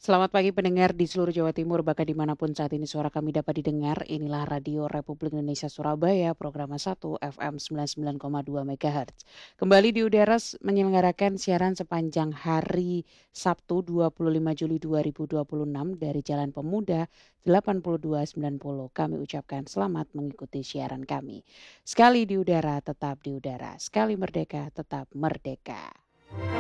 Selamat pagi pendengar di seluruh Jawa Timur, bahkan dimanapun saat ini suara kami dapat didengar. Inilah Radio Republik Indonesia Surabaya, program 1 FM 99,2 MHz. Kembali di udara menyelenggarakan siaran sepanjang hari Sabtu 25 Juli 2026 dari Jalan Pemuda 8290. Kami ucapkan selamat mengikuti siaran kami. Sekali di udara, tetap di udara. Sekali merdeka, tetap merdeka.